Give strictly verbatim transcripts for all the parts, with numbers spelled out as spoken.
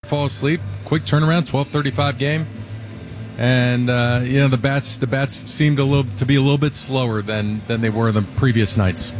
fall asleep. Quick turnaround, twelve thirty-five game. And uh, you know the bats, the bats seemed a little to be a little bit slower than, than they were the previous nights.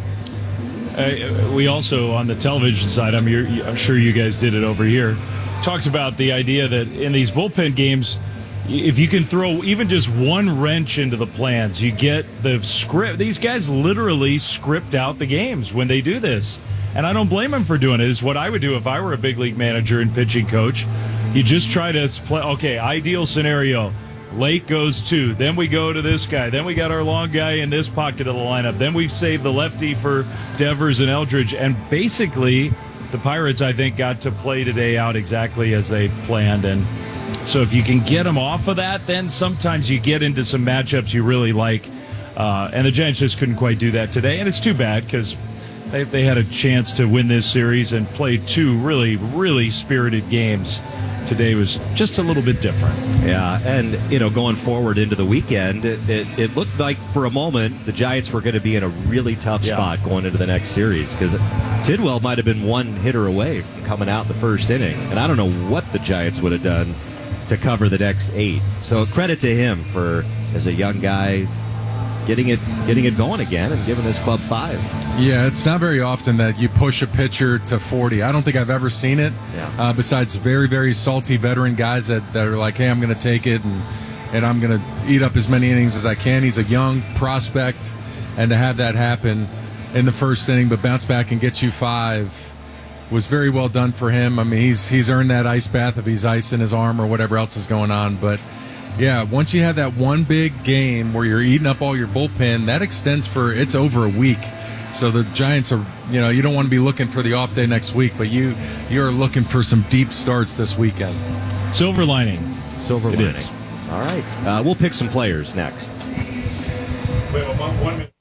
Uh, we also on the television side, I'm, I'm sure you guys did it over here, talked about the idea that in these bullpen games, if you can throw even just one wrench into the plans, you get the script. These guys literally script out the games when they do this. And I don't blame them for doing it. It's what I would do if I were a big league manager and pitching coach. You just try to play, okay, ideal scenario. Late goes two. Then we go to this guy. Then we got our long guy in this pocket of the lineup. Then we save the lefty for Devers and Eldridge. And basically, the Pirates, I think, got to play today out exactly as they planned. And so if you can get them off of that, then sometimes you get into some matchups you really like. Uh, and the Giants just couldn't quite do that today. And it's too bad because they, they had a chance to win this series and play two really, really spirited games. Today was just a little bit different. Yeah, and, you know, going forward into the weekend, it, it, it looked like for a moment the Giants were going to be in a really tough yeah. spot going into the next series because Tidwell might have been one hitter away from coming out in the first inning. And I don't know what the Giants would have done to cover the next eight. So credit to him for, as a young guy, getting it getting it going again and giving this club five. Yeah, it's not very often that you push a pitcher to forty. I don't think I've ever seen it, yeah. uh, besides very, very salty veteran guys that, that are like, hey, I'm going to take it, and, and I'm going to eat up as many innings as I can. He's a young prospect, and to have that happen in the first inning but bounce back and get you five was very well done for him. I mean, he's he's earned that ice bath if he's ice in his arm or whatever else is going on. But, yeah, once you have that one big game where you're eating up all your bullpen, that extends for – it's over a week. So the Giants are, you know, you don't want to be looking for the off day next week, but you you're looking for some deep starts this weekend. Silver lining. Silver it lining. Is. All right. Uh, we'll pick some players next. Wait, one, one minute.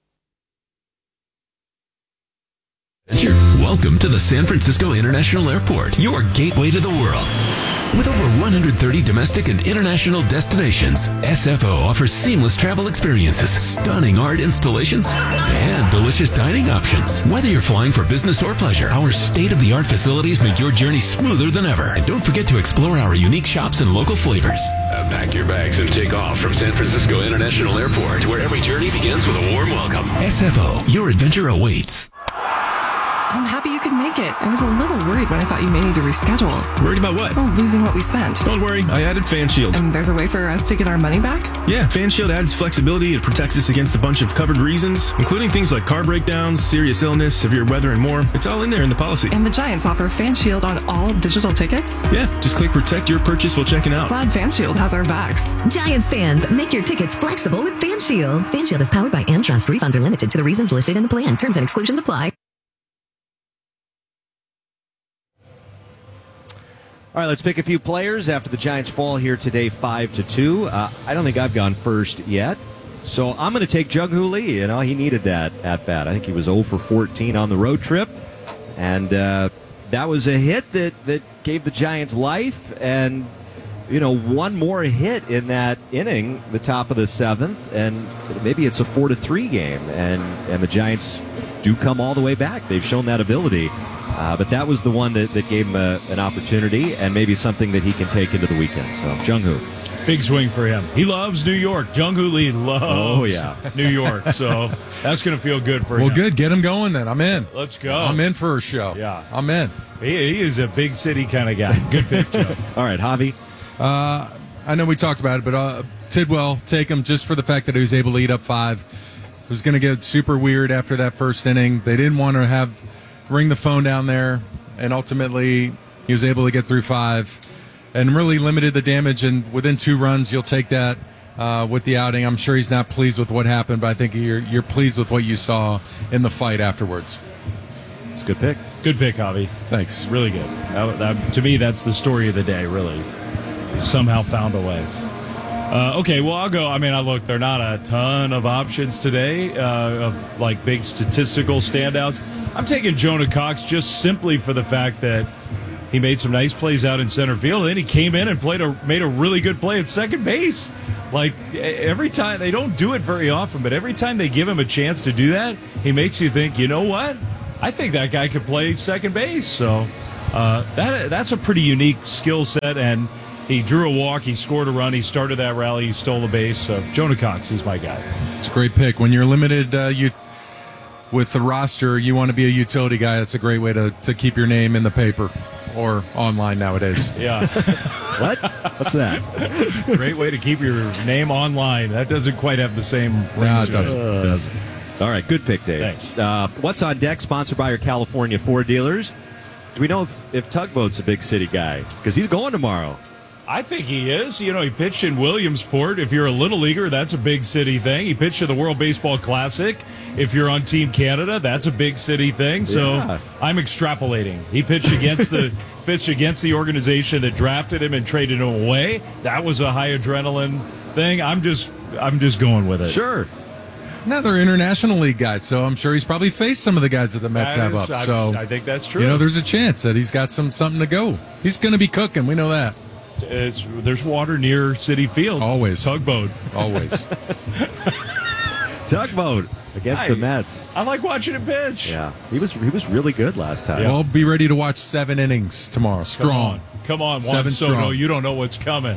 Welcome to the San Francisco International Airport, your gateway to the world. With over one hundred thirty domestic and international destinations, S F O offers seamless travel experiences, stunning art installations, and delicious dining options. Whether you're flying for business or pleasure, our state-of-the-art facilities make your journey smoother than ever. And don't forget to explore our unique shops and local flavors. Uh, pack your bags and take off from San Francisco International Airport, where every journey begins with a warm welcome. S F O, your adventure awaits. I'm happy you could make it. I was a little worried when I thought you may need to reschedule. Worried about what? Oh, losing what we spent. Don't worry, I added FanShield. And there's a way for us to get our money back? Yeah, FanShield adds flexibility. It protects us against a bunch of covered reasons, including things like car breakdowns, serious illness, severe weather, and more. It's all in there in the policy. And the Giants offer FanShield on all digital tickets? Yeah, just click protect your purchase while checking out. Glad FanShield has our backs. Giants fans, make your tickets flexible with FanShield. FanShield is powered by AmTrust. Refunds are limited to the reasons listed in the plan. Terms and exclusions apply. All right, let's pick a few players after the Giants fall here today five to two. Uh, I don't think I've gone first yet, so I'm going to take Jung-Hoo Lee. You know, he needed that at bat. I think he was zero for fourteen on the road trip, and uh, that was a hit that, that gave the Giants life, and, you know, one more hit in that inning, the top of the seventh, and maybe it's a four to three game, and, and the Giants do come all the way back. They've shown that ability. Uh, but that was the one that, that gave him a, an opportunity and maybe something that he can take into the weekend. So, Jung-Hoo. Big swing for him. He loves New York. Jung-Hoo Lee loves oh, yeah. New York. So, that's going to feel good for well, him. Well, good. Get him going then. I'm in. Let's go. I'm in for a show. Yeah. I'm in. He, he is a big city kind of guy. Good pick, Joe. All right, Javi. Uh, I know we talked about it, but uh, Tidwell, take him just for the fact that he was able to eat up five. It was going to get super weird after that first inning. They didn't want to have ring the phone down there. And ultimately, he was able to get through five and really limited the damage. And within two runs, you'll take that uh, with the outing. I'm sure he's not pleased with what happened, but I think you're, you're pleased with what you saw in the fight afterwards. It's a good pick. Good pick, Javi. Thanks. Really good. That, that, to me, that's the story of the day, really. He somehow found a way. Uh, okay, well, I'll go. I mean, I look, there are not a ton of options today uh, of, like, big statistical standouts. I'm taking Jonah Cox just simply for the fact that he made some nice plays out in center field, and then he came in and played a made a really good play at second base. Like, every time, they don't do it very often, but every time they give him a chance to do that, he makes you think, you know what? I think that guy could play second base. So Uh, that that's a pretty unique skill set, and he drew a walk, he scored a run, he started that rally, he stole the base. Uh, Jonah Cox is my guy. It's a great pick. When you're limited uh, you, with the roster, you want to be a utility guy. That's a great way to, to keep your name in the paper or online nowadays. Yeah. What? What's that? Great way to keep your name online. That doesn't quite have the same ring. No, it to doesn't. Uh, It doesn't. All right, good pick, Dave. Thanks. Uh, what's on deck? Sponsored by our California Ford dealers. Do we know if, if Tugboat's a big city guy? Because he's going tomorrow. I think he is. You know, he pitched in Williamsport. If you're a little leaguer, that's a big city thing. He pitched at the World Baseball Classic. If you're on Team Canada, that's a big city thing. So Yeah. I'm extrapolating. He pitched against the pitched against the organization that drafted him and traded him away. That was a high adrenaline thing. I'm just I'm just going with it. Sure. Now they're international league guys, so I'm sure he's probably faced some of the guys that the Mets That have is- up. I'm- So I think that's true. You know, there's a chance that he's got some something to go. He's going to be cooking. We know that. It's, there's water near City Field. Always. Tugboat. Always. Tugboat against I- the Mets. I like watching him pitch. Yeah, he was he was really good last time. Well, be ready to watch seven innings tomorrow. Come Strong. on. Come on, Juan Seven Soto. strong. You don't know what's coming.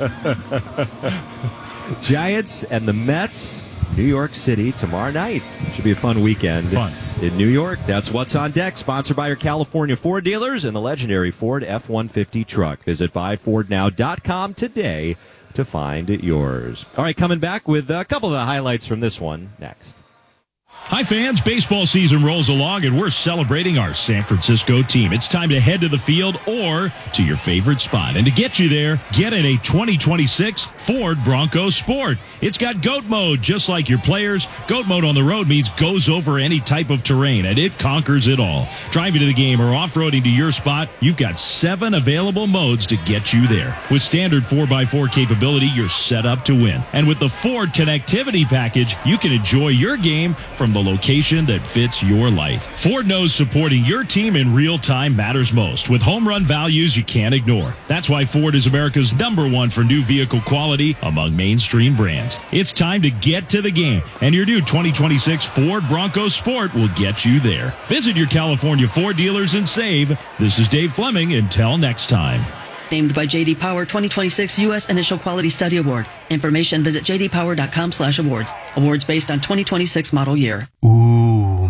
Giants and the Mets, New York City tomorrow night. Should be a fun weekend. Fun. In New York. That's what's on deck. Sponsored by your California Ford dealers and the legendary Ford F one fifty truck. Visit buy ford now dot com today to find yours. All right, coming back with a couple of the highlights from this one next. Hi, fans. Baseball season rolls along, and we're celebrating our San Francisco team. It's time to head to the field or to your favorite spot. And to get you there, get in a twenty twenty-six Ford Bronco Sport. It's got GOAT mode, just like your players. GOAT mode on the road means goes over any type of terrain, and it conquers it all. Driving to the game or off-roading to your spot, you've got seven available modes to get you there. With standard four by four capability, you're set up to win. And with the Ford Connectivity Package, you can enjoy your game from the location that fits your life. Ford knows supporting your team in real time matters most, with home run values you can't ignore. That's why Ford is America's number one for new vehicle quality among mainstream brands. It's time to get to the game, and your new twenty twenty-six Ford Bronco Sport will get you there. Visit your California Ford dealers and save. This is Dave Fleming. Until next time. Named by J D Power twenty twenty-six U S Initial Quality Study Award. Information visit j d power dot com slash awards. Awards based on twenty twenty-six model year. Ooh,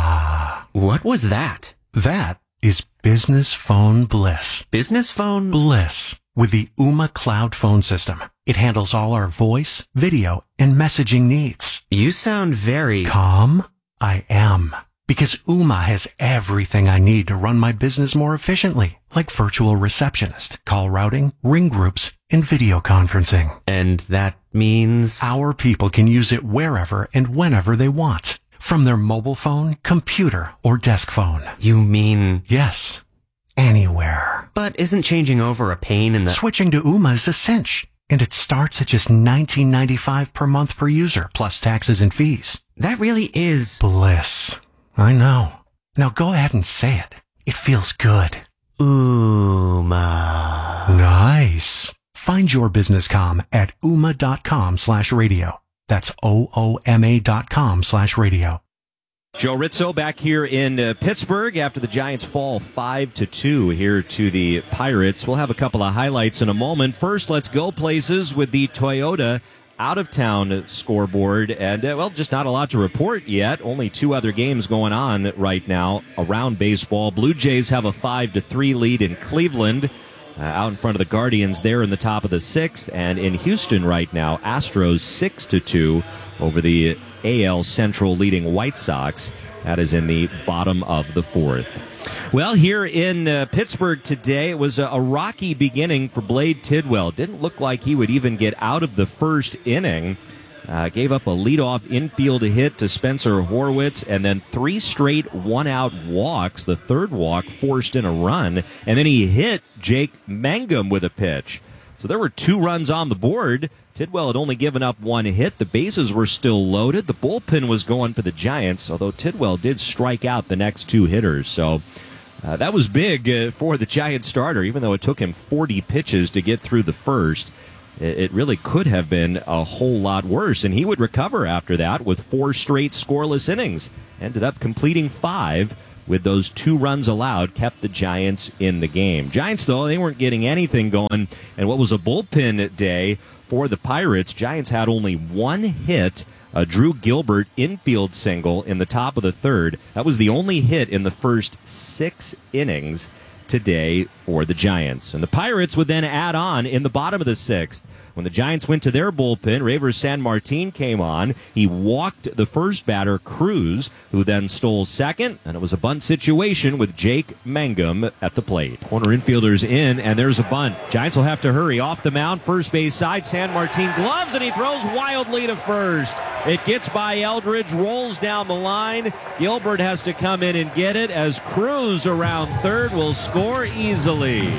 ma. What was that? That is business phone bliss. Business phone bliss with the Ooma Cloud phone system. It handles all our voice, video, and messaging needs. You sound very calm. I am. Because Ooma has everything I need to run my business more efficiently, like virtual receptionist, call routing, ring groups, and video conferencing. And that means our people can use it wherever and whenever they want, from their mobile phone, computer, or desk phone. You mean? Yes, anywhere. But isn't changing over a pain in the... Switching to Ooma is a cinch, and it starts at just nineteen ninety-five per month per user, plus taxes and fees. That really is... bliss. I know. Now go ahead and say it. It feels good. Ooma. Nice. Find your business comm at ooma dot com slash radio. That's O O M A dot com slash radio. Joe Rizzo back here in uh, Pittsburgh after the Giants fall five to two here to the Pirates. We'll have a couple of highlights in a moment. First, let's go places with the Toyota out-of-town scoreboard, and, uh, well, just not a lot to report yet. Only two other games going on right now around baseball. Blue Jays have a five to three lead in Cleveland, uh, out in front of the Guardians there in the top of the sixth, and in Houston right now, Astros six to two over the A L Central leading White Sox. That is in the bottom of the fourth. Well, here in uh, Pittsburgh today, it was a, a rocky beginning for Blade Tidwell. Didn't look like he would even get out of the first inning. Uh, gave up a leadoff infield hit to Spencer Horwitz, and then three straight one-out walks. The third walk forced in a run, and then he hit Jake Mangum with a pitch. So there were two runs on the board. Tidwell had only given up one hit. The bases were still loaded. The bullpen was going for the Giants, although Tidwell did strike out the next two hitters. So uh, that was big uh, for the Giants starter, even though it took him forty pitches to get through the first. It really could have been a whole lot worse, and he would recover after that with four straight scoreless innings. Ended up completing five, with those two runs allowed, kept the Giants in the game. Giants, though, they weren't getting anything going. And what was a bullpen day for the Pirates, Giants had only one hit, a Drew Gilbert infield single in the top of the third. That was the only hit in the first six innings today for the Giants. And the Pirates would then add on in the bottom of the sixth. When the Giants went to their bullpen, Raver Sanmartin came on. He walked the first batter, Cruz, who then stole second, and it was a bunt situation with Jake Mangum at the plate. Corner infielders in, and there's a bunt. Giants will have to hurry. Off the mound, first base side, Sanmartin gloves, and he throws wildly to first. It gets by Eldridge, rolls down the line. Gilbert has to come in and get it as Cruz around third will score easily.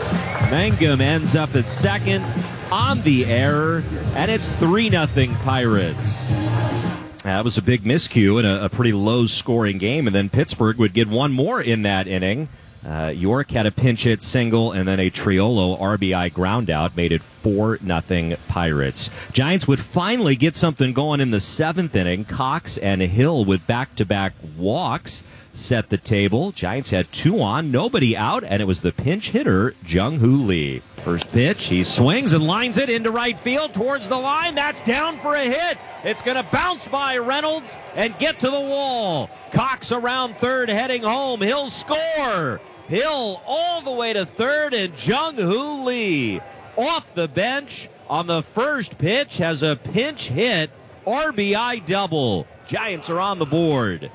Mangum ends up at second on the error, and it's three nothing Pirates. That was a big miscue and a, a pretty low-scoring game, and then Pittsburgh would get one more in that inning. Uh, York had a pinch hit single, and then a Triolo R B I ground out made it four nothing Pirates. Giants would finally get something going in the seventh inning. Cox and Hill with back-to-back walks set the table. Giants had two on, nobody out, and it was the pinch hitter, Jung-Hoo Lee. First pitch, he swings and lines it into right field towards the line. That's down for a hit. It's going to bounce by Reynolds and get to the wall. Cox around third, heading home. He'll score. Hill all the way to third, and Jung-Hoo Lee off the bench on the first pitch has a pinch hit, R B I double. Giants are on the board.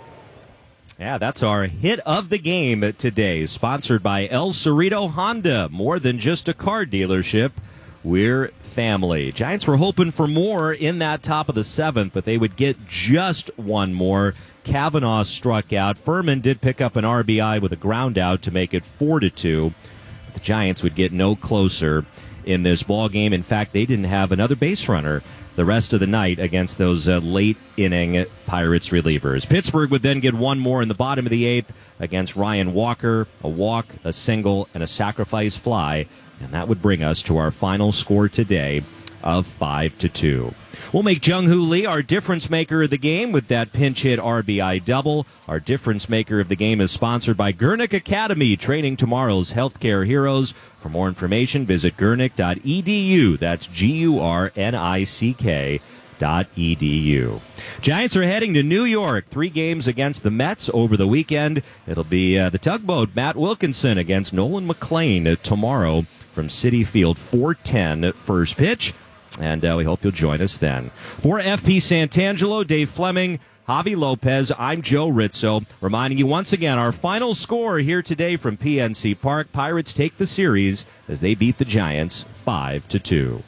Yeah, that's our hit of the game today, sponsored by El Cerrito Honda. More than just a car dealership, we're family. Giants were hoping for more in that top of the seventh, but they would get just one more. Kavanaugh struck out. Furman did pick up an R B I with a ground out to make it four to two. The Giants would get no closer in this ball game. In fact, they didn't have another base runner the rest of the night against those uh, late-inning Pirates relievers. Pittsburgh would then get one more in the bottom of the eighth against Ryan Walker, a walk, a single, and a sacrifice fly, and that would bring us to our final score today of five to two. We'll make Jung-Hoo Lee our difference maker of the game with that pinch hit R B I double. Our difference maker of the game is sponsored by Gurnick Academy, training tomorrow's healthcare heroes. For more information, visit gurnick dot e d u. That's G U R N I C K dot E D U. Giants are heading to New York. Three games against the Mets over the weekend. It'll be uh, the tugboat Matt Wilkinson against Nolan McLean tomorrow from Citi Field. four ten first pitch. And uh, we hope you'll join us then. For F P Santangelo, Dave Fleming, Javi Lopez, I'm Joe Rizzo, reminding you once again our final score here today from P N C Park. Pirates take the series as they beat the Giants five to two.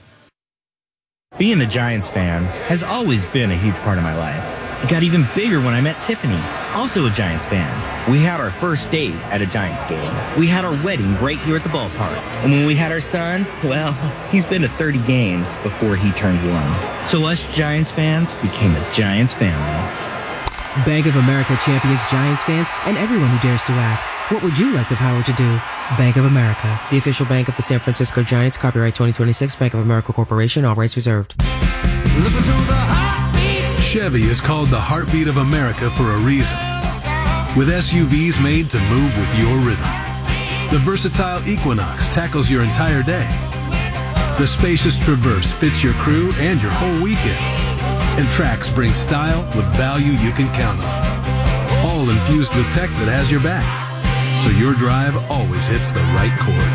Being a Giants fan has always been a huge part of my life. It got even bigger when I met Tiffany, also a Giants fan. We had our first date at a Giants game. We had our wedding right here at the ballpark. And when we had our son, well, he's been to thirty games before he turned one. So us Giants fans became a Giants family. Bank of America champions Giants fans and everyone who dares to ask, what would you like the power to do? Bank of America, the official bank of the San Francisco Giants. Copyright twenty twenty-six, Bank of America Corporation. All rights reserved. Listen to the heartbeat. Chevy is called the heartbeat of America for a reason. With S U Vs made to move with your rhythm. The versatile Equinox tackles your entire day. The spacious Traverse fits your crew and your whole weekend. And Trax brings style with value you can count on. All infused with tech that has your back, so your drive always hits the right chord.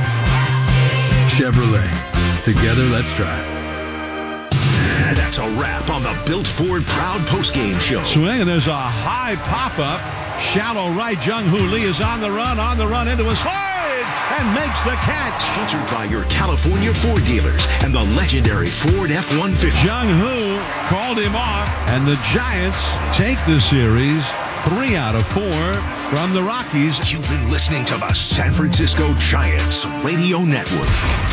Chevrolet. Together, let's drive. That's a wrap on the Built Ford Proud Postgame Show. Swing, and there's a high pop-up. Shallow right. Jung-Hoo Lee is on the run, on the run into a slide, and makes the catch. Sponsored by your California Ford dealers and the legendary Ford F one fifty. Jung-Hoo called him off, and the Giants take the series three out of four from the Rockies. You've been listening to the San Francisco Giants Radio Network.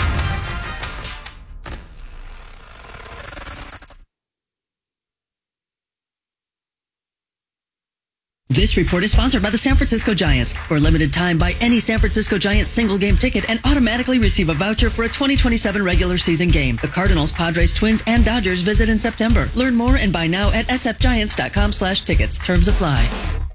This report is sponsored by the San Francisco Giants. For a limited time, buy any San Francisco Giants single game ticket and automatically receive a voucher for a twenty twenty-seven regular season game. The Cardinals, Padres, Twins, and Dodgers visit in September. Learn more and buy now at s f giants dot com slash tickets. Terms apply.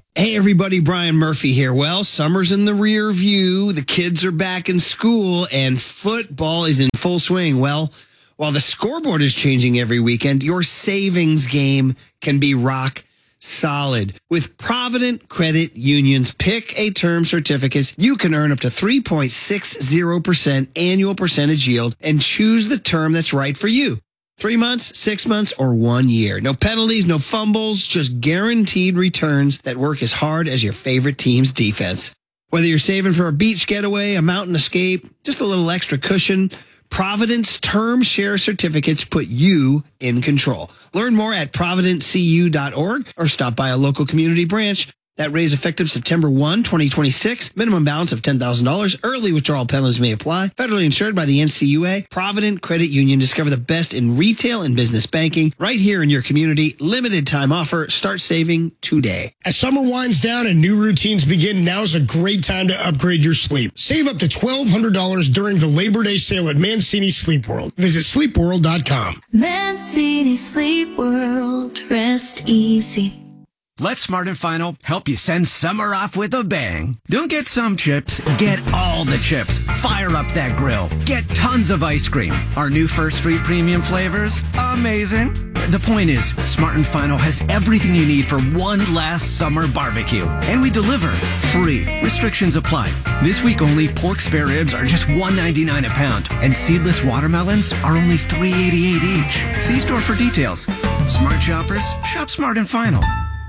Hey everybody, Brian Murphy here. Well, summer's in the rear view, the kids are back in school, and football is in full swing. Well, while the scoreboard is changing every weekend, your savings game can be rock solid. With Provident Credit Union's Pick a Term certificates, you can earn up to three point six zero percent annual percentage yield and choose the term that's right for you. Three months, six months, or one year. No penalties, no fumbles, just guaranteed returns that work as hard as your favorite team's defense. Whether you're saving for a beach getaway, a mountain escape, just a little extra cushion, Providence Term Share Certificates put you in control. Learn more at provident c u dot org or stop by a local community branch. That raise effective September first, twenty twenty-six. Minimum balance of ten thousand dollars. Early withdrawal penalties may apply. Federally insured by the N C U A. Provident Credit Union. Discover the best in retail and business banking right here in your community. Limited time offer. Start saving today. As summer winds down and new routines begin, now's a great time to upgrade your sleep. Save up to twelve hundred dollars during the Labor Day sale at Mancini Sleep World. Visit sleep world dot com. Mancini Sleep World. Rest easy. Let Smart and Final help you send summer off with a bang. Don't get some chips, get all the chips. Fire up that grill. Get tons of ice cream. Our new First Street Premium flavors, amazing. The point is, Smart and Final has everything you need for one last summer barbecue. And we deliver free. Restrictions apply. This week only, pork spare ribs are just one ninety-nine a pound. And seedless watermelons are only three eighty-eight each. See store for details. Smart shoppers, shop Smart and Final.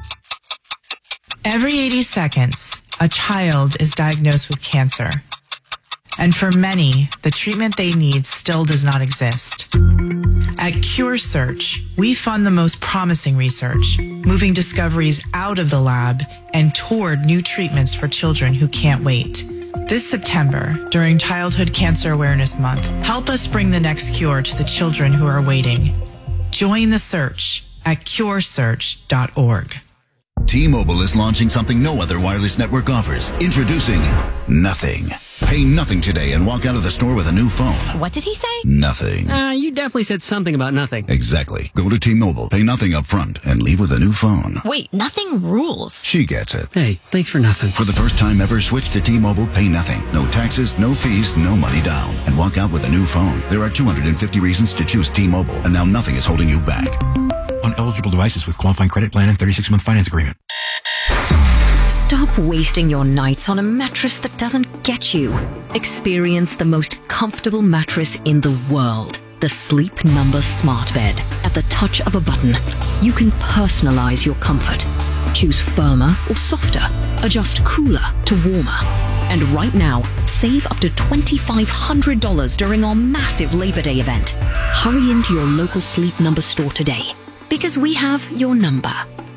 Every eighty seconds, a child is diagnosed with cancer. And for many, the treatment they need still does not exist. At CureSearch, we fund the most promising research, moving discoveries out of the lab and toward new treatments for children who can't wait. This September, during Childhood Cancer Awareness Month, help us bring the next cure to the children who are waiting. Join the search at cure search dot org. T-Mobile is launching something no other wireless network offers. Introducing Nothing. Pay nothing today and walk out of the store with a new phone. What did he say? Nothing. Uh, you definitely said something about nothing. Exactly. Go to T-Mobile, pay nothing up front, and leave with a new phone. Wait, nothing rules. She gets it. Hey, thanks for nothing. For the first time ever, switch to T-Mobile, pay nothing. No taxes, no fees, no money down. And walk out with a new phone. There are two hundred fifty reasons to choose T-Mobile, and now nothing is holding you back. On eligible devices with qualifying credit plan and thirty-six month finance agreement. Stop wasting your nights on a mattress that doesn't get you. Experience the most comfortable mattress in the world. The Sleep Number Smart Bed. At the touch of a button, you can personalize your comfort. Choose firmer or softer. Adjust cooler to warmer. And right now, save up to twenty-five hundred dollars during our massive Labor Day event. Hurry into your local Sleep Number store today, because we have your number.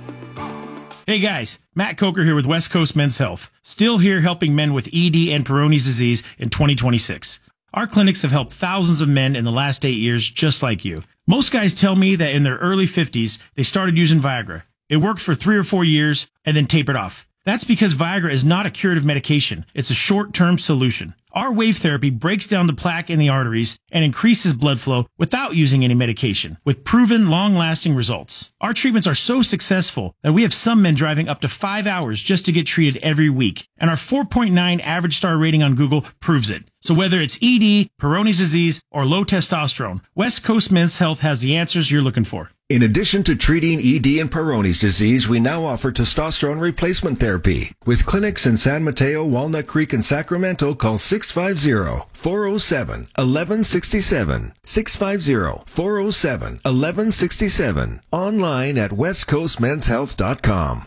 Hey guys, Matt Coker here with West Coast Men's Health. Still here helping men with E D and Peyronie's disease in twenty twenty-six. Our clinics have helped thousands of men in the last eight years just like you. Most guys tell me that in their early fifties, they started using Viagra. It worked for three or four years and then tapered off. That's because Viagra is not a curative medication. It's a short-term solution. Our wave therapy breaks down the plaque in the arteries and increases blood flow without using any medication, with proven long-lasting results. Our treatments are so successful that we have some men driving up to five hours just to get treated every week. And our four point nine average star rating on Google proves it. So whether it's E D, Peyronie's disease, or low testosterone, West Coast Men's Health has the answers you're looking for. In addition to treating E D and Peyronie's disease, we now offer testosterone replacement therapy. With clinics in San Mateo, Walnut Creek, and Sacramento, call six five zero, four oh seven, one one six seven. six five zero, four oh seven, one one six seven. Online at west coast men's health dot com.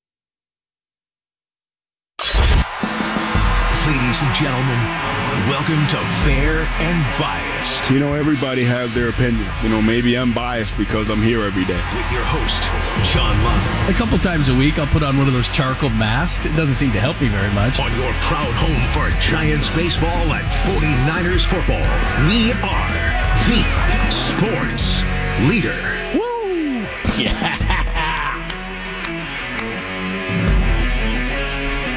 Ladies and gentlemen, welcome to Fair and Biased. You know, everybody has their opinion. You know, maybe I'm biased because I'm here every day. With your host, John Lund. A couple times a week, I'll put on one of those charcoal masks. It doesn't seem to help me very much. On your proud home for Giants baseball and forty-niners football, we are the sports leader. Woo! Yeah!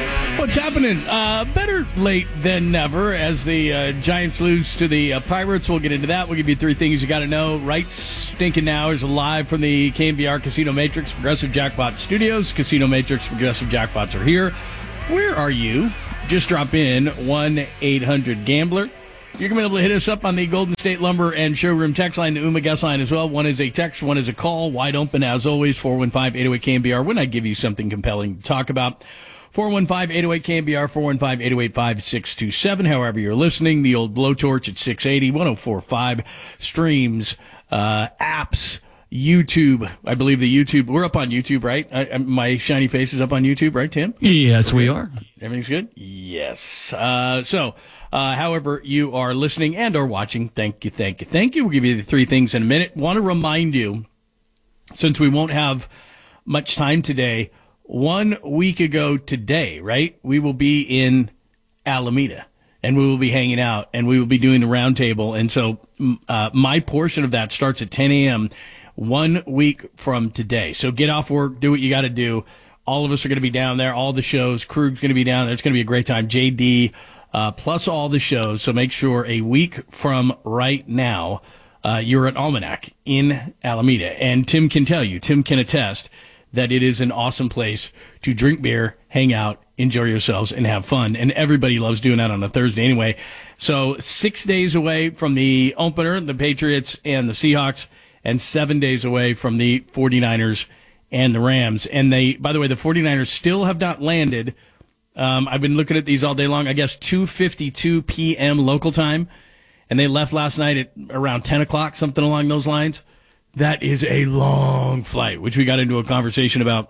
what's happening? Uh, better late than never as the uh, Giants lose to the uh, Pirates. We'll get into that. We'll give you three things you got to know. Right stinking now is live from the K N B R Casino Matrix Progressive Jackpot Studios. Casino Matrix Progressive Jackpots are here. Where are you? Just drop in one eight hundred gambler. You're going to be able to hit us up on the Golden State Lumber and Showroom text line, the U M A guest line as well. One is a text, one is a call. Wide open as always, four one five, eight oh eight, K N B R when I give you something compelling to talk about. four one five, eight oh eight, K N B R, four one five, eight oh eight, five six two seven. However you're listening, the old blowtorch at six eighty, one oh four point five, streams, uh, apps, YouTube. I believe the YouTube, we're up on YouTube, right? I, I, my shiny face is up on YouTube, right, Tim? Yes, we are. Everything's good? Yes. Uh, so, uh, however you are listening and or watching, thank you, thank you, thank you. We'll give you the three things in a minute. Want to remind you, since we won't have much time today, one week ago today, right, we will be in Alameda, and we will be hanging out, and we will be doing the roundtable. And so uh, my portion of that starts at ten a.m. one week from today. So get off work, do what you got to do. All of us are going to be down there. All the shows, crew's going to be down there. It's going to be a great time. J D, uh, plus all the shows. So make sure a week from right now, uh, you're at Almanac in Alameda. And Tim can tell you, Tim can attest that it is an awesome place to drink beer, hang out, enjoy yourselves, and have fun. And everybody loves doing that on a Thursday anyway. So six days away from the opener, the Patriots and the Seahawks, and seven days away from the 49ers and the Rams. And they, by the way, the 49ers still have not landed. Um, I've been looking at these all day long. I guess two fifty-two p.m. local time. And they left last night at around ten o'clock, something along those lines. That is a long flight, which we got into a conversation about.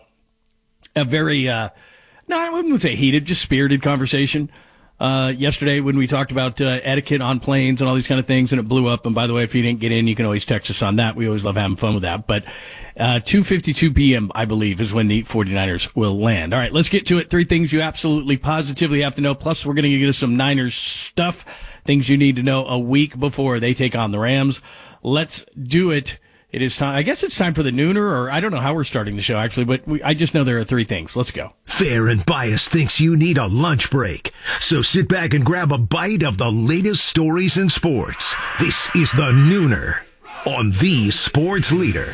A very, uh, no, I wouldn't say heated, just spirited conversation. Uh, yesterday when we talked about uh, etiquette on planes and all these kind of things, and it blew up. And by the way, if you didn't get in, you can always text us on that. We always love having fun with that. But uh, two fifty-two p.m., I believe, is when the 49ers will land. All right, let's get to it. Three things you absolutely positively have to know. Plus, we're going to get us some Niners stuff, things you need to know a week before they take on the Rams. Let's do it. It is time. I guess it's time for the nooner, or I don't know how we're starting the show, actually, but we, I just know there are three things. Let's go. Fair and Biased thinks you need a lunch break. So sit back and grab a bite of the latest stories in sports. This is the Nooner on the Sports Leader.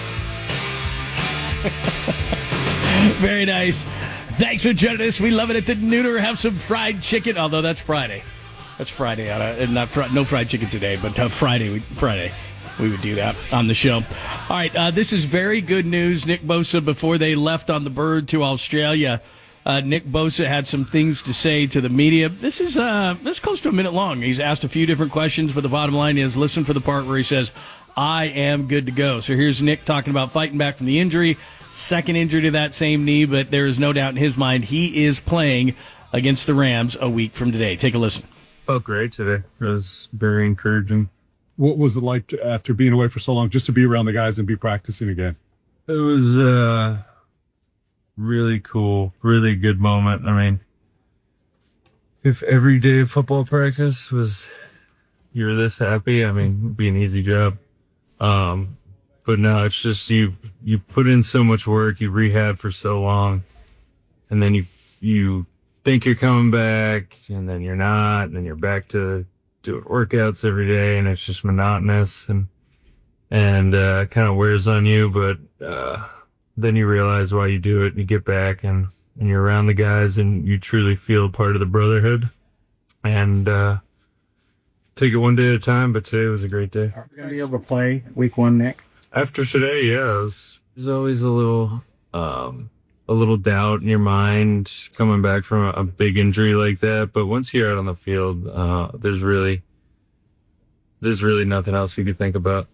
Very nice. Thanks for joining us. We love it at the Nooner. Have some fried chicken, although that's Friday. That's Friday. On a, not fr- no fried chicken today, but uh, Friday. We, Friday. We would do that on the show. All right, uh, this is very good news. Nick Bosa, before they left on the bird to Australia, uh, Nick Bosa had some things to say to the media. This is uh, this is close to a minute long. He's asked a few different questions, but the bottom line is, listen for the part where he says, I am good to go. So here's Nick talking about fighting back from the injury, second injury to that same knee, but there is no doubt in his mind he is playing against the Rams a week from today. Take a listen. Felt great today. It was very encouraging. What was it like to, after being away for so long, just to be around the guys and be practicing again? It was uh, really cool, really good moment. I mean, if every day of football practice was you were this happy, I mean, it'd be an easy job. Um, but no, it's just you you put in so much work, you rehab for so long, and then you you think you're coming back, and then you're not, and then you're back to doing workouts every day, and it's just monotonous and and uh kind of wears on you, but uh then you realize why you do it, and you get back and and you're around the guys, and you truly feel part of the brotherhood, and uh take it one day at a time. But today was a great day. Are we gonna be able to play week one, Nick? After today, yes. There's always a little um a little doubt in your mind coming back from a, a big injury like that. But once you're out on the field, uh, there's really, there's really nothing else you could think about.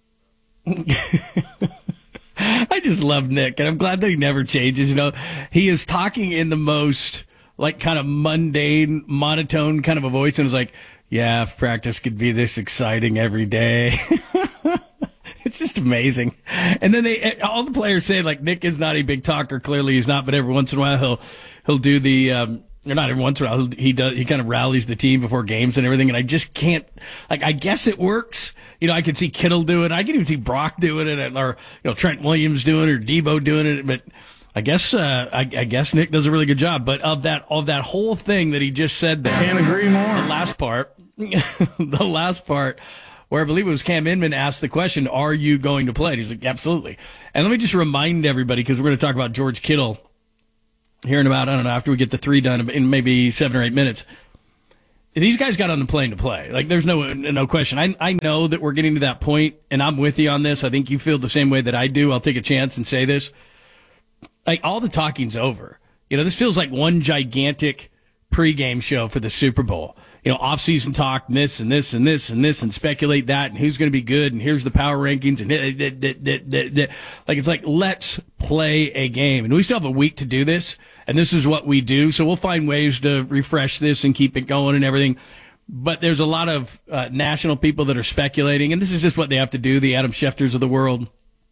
I just love Nick, and I'm glad that he never changes. You know, he is talking in the most like kind of mundane, monotone kind of a voice, and it's like, yeah, if practice could be this exciting every day. It's just amazing. And then they, all the players say, like, Nick is not a big talker. Clearly he's not, but every once in a while he'll, he'll do the, um, or not every once in a while, he does, he kind of rallies the team before games and everything. And I just can't, like, I guess it works. You know, I can see Kittle do it. I can even see Brock doing it, or, you know, Trent Williams doing it, or Debo doing it. But I guess uh, I, I guess Nick does a really good job. But of that of that whole thing that he just said there, Can't agree more. The last part, the last part, where I believe it was Cam Inman asked the question, "Are you going to play?" And he's like, "Absolutely." And let me just remind everybody, because we're going to talk about George Kittle here in about, I don't know, after we get the three done in maybe seven or eight minutes. These guys got on the plane to play. Like, there's no no question. I I know that we're getting to that point, and I'm with you on this. I think you feel the same way that I do. I'll take a chance and say this. Like, all the talking's over. You know, this feels like one gigantic pregame show for the Super Bowl. You know, off-season talk, this and this and this and this, and speculate that, and who's going to be good, and here's the power rankings, and it, it, it, it, it, it. Like, it's like, let's play a game. And we still have a week to do this, and this is what we do, so we'll find ways to refresh this and keep it going and everything. But there's a lot of uh, national people that are speculating, and this is just what they have to do, the Adam Schefters of the world,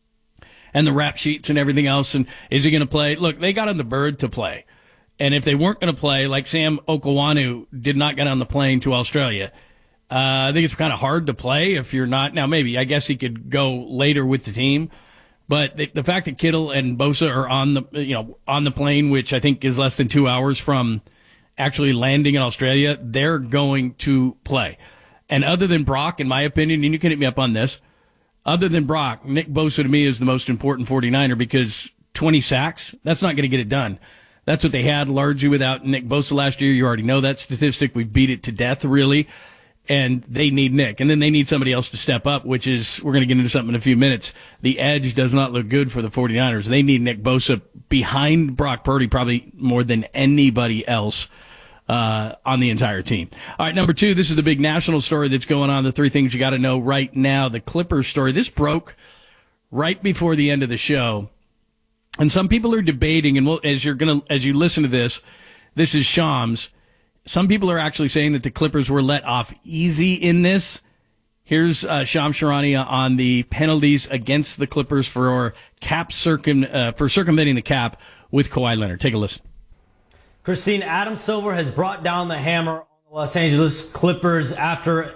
and the rap sheets and everything else, and is he going to play? Look, they got on the bird to play. And if they weren't going to play, like Sam Okwuonu did not get on the plane to Australia, uh, I think it's kind of hard to play if you're not. Now, maybe, I guess he could go later with the team. But the, the fact that Kittle and Bosa are on the, you know, on the plane, which I think is less than two hours from actually landing in Australia, they're going to play. And other than Brock, in my opinion, and you can hit me up on this, other than Brock, Nick Bosa to me is the most important forty-niner, because twenty sacks, that's not going to get it done. That's what they had largely without Nick Bosa last year. You already know that statistic. We beat it to death, really. And they need Nick. And then they need somebody else to step up, which is, we're going to get into something in a few minutes. The edge does not look good for the forty-niners. They need Nick Bosa behind Brock Purdy probably more than anybody else uh, on the entire team. All right, number two, this is the big national story that's going on, the three things you got to know right now. The Clippers story. This broke right before the end of the show. And some people are debating, and we'll, as you're gonna, as you listen to this, this is Shams. Some people are actually saying that the Clippers were let off easy in this. Here's uh, Shams Charania on the penalties against the Clippers for cap circum uh, for circumventing the cap with Kawhi Leonard. Take a listen. Christine, Adam Silver has brought down the hammer on the Los Angeles Clippers after